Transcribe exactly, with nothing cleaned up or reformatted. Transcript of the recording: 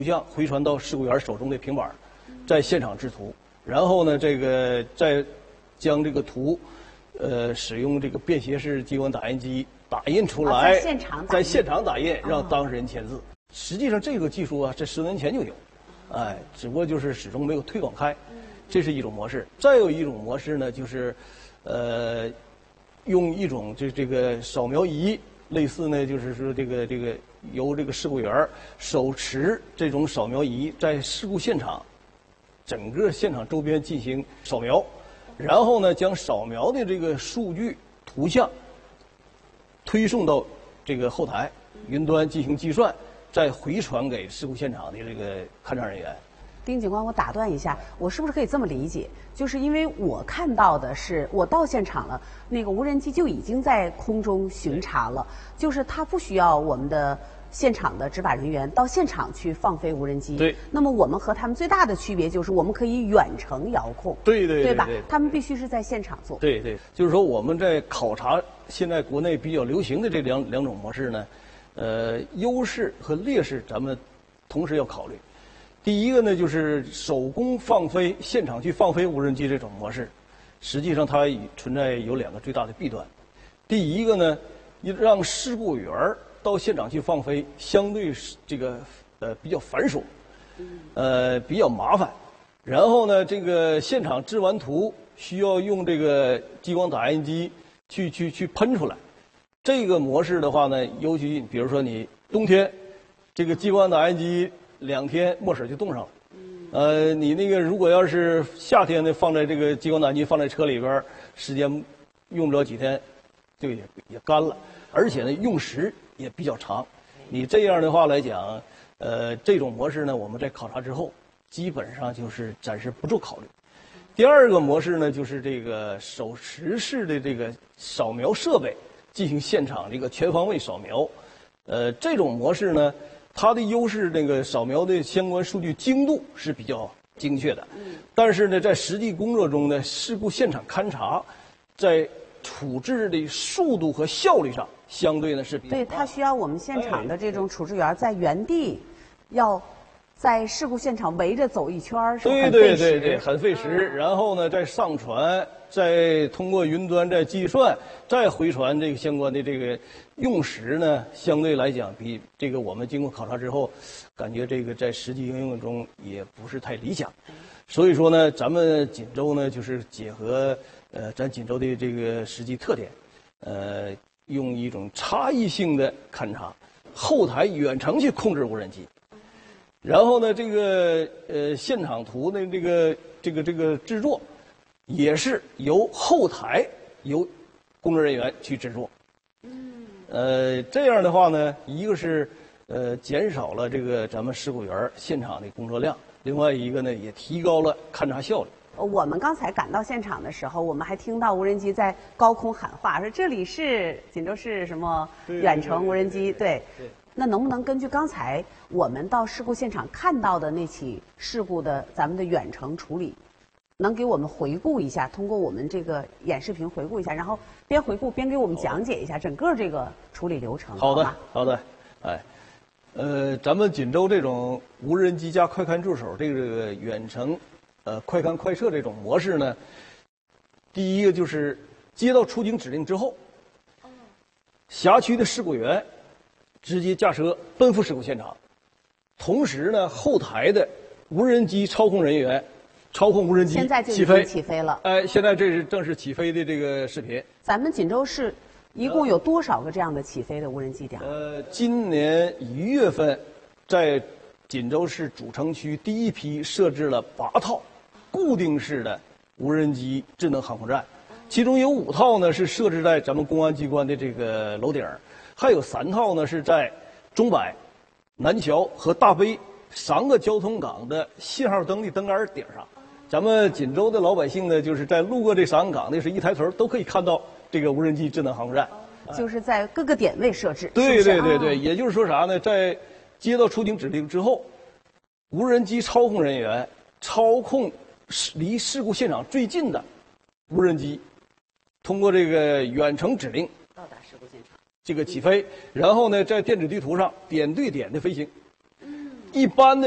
图像回传到事故员手中的平板，在现场制图，然后呢，这个再将这个图，呃，使用这个便携式激光打印机打印出来， 啊、在现场打印， 在现场打印，让当事人签字。哦、实际上，这个技术啊，这十年前就有，哎，只不过就是始终没有推广开。这是一种模式。再有一种模式呢，就是，呃，用一种这这个扫描仪，类似呢，就是说这个这个由这个事故员手持这种扫描仪，在事故现场整个现场周边进行扫描，然后呢，将扫描的这个数据图像推送到这个后台云端进行计算，再回传给事故现场的这个勘查人员。 丁警官，我打断一下，我是不是可以这么理解？就是因为我看到的是，我到现场了，那个无人机就已经在空中巡查了，就是它不需要我们的现场的执法人员到现场去放飞无人机。 对。 那么我们和他们最大的区别就是，我们可以远程遥控。 对对对。 对吧？ 对对对他们必须是在现场做。 对对，就是说我们在考察现在国内比较流行的这两两种模式呢，呃，优势和劣势咱们同时要考虑。第一个呢，就是手工放飞、现场去放飞无人机这种模式，实际上它存在有两个最大的弊端。第一个呢，让事故员到现场去放飞，相对这个呃比较繁琐，呃比较麻烦。然后呢，这个现场制完图需要用这个激光打印机去去去喷出来。这个模式的话呢，尤其比如说你冬天，这个激光打印机两天墨水就冻上了，呃，你那个如果要是夏天呢，放在这个激光打印机放在车里边，时间用不了几天，就也也干了，而且呢用时也比较长。你这样的话来讲，呃，这种模式呢，我们在考察之后，基本上就是暂时不做考虑。第二个模式呢，就是这个手持式的这个扫描设备进行现场这个全方位扫描，呃，这种模式呢。它的优势，那个扫描的相关数据精度是比较精确的，但是呢，在实际工作中呢，事故现场勘查，在处置的速度和效率上，相对呢是比较对，它需要我们现场的这种处置员在原地，要在事故现场围着走一圈儿，是很对费时。 对对对，很费时。然后呢，再上传，再通过云端再计算，再回传这个相关的这个用时呢，相对来讲比这个我们经过考察之后，感觉这个在实际应用中也不是太理想。所以说呢，咱们锦州呢就是结合呃咱锦州的这个实际特点，呃，用一种差异性的勘察，后台远程去控制无人机。然后呢，这个呃现场图的这个这个这个制作，也是由后台由工作人员去制作。嗯。呃，这样的话呢，一个是呃减少了这个咱们事故员现场的工作量，另外一个呢也提高了勘查效率。 我们刚才赶到现场的时候，我们还听到无人机在高空喊话，说这里是锦州市什么远程无人机，对。 对。 那能不能根据刚才我们到事故现场看到的那起事故的咱们的远程处理，能给我们回顾一下？通过我们这个演视频回顾一下，然后边回顾边给我们讲解一下整个这个处理流程。 好的，好的，哎，呃，咱们锦州这种无人机加快看助手这个远程呃快看快测这种模式呢，第一个就是接到出警指令之后，辖区的事故员直接驾车奔赴事故现场，同时呢，后台的无人机操控人员操控无人机现在就已起飞， 经起飞了。 哎，现在这是正是起飞的这个视频。 咱们锦州市一共有多少个这样的起飞的无人机点？ 呃，今年一月份，在锦州市主城区第一批设置了八套固定式的无人机智能航空站，其中有五套呢是设置在咱们公安机关的这个楼顶。还有三套呢，是在钟柏、南桥和大悲三个交通岗的信号灯的灯杆顶上。咱们锦州的老百姓呢，就是在路过这三个岗的是一抬头都可以看到这个无人机智能航空站， 就是在各个点位设置。 对对对对，也就是说啥呢？在接到出警指令之后，无人机操控人员操控离事故现场最近的无人机，通过这个远程指令到达事故现场。 这个起飞，然后呢，在电子地图上点对点的飞行。一般的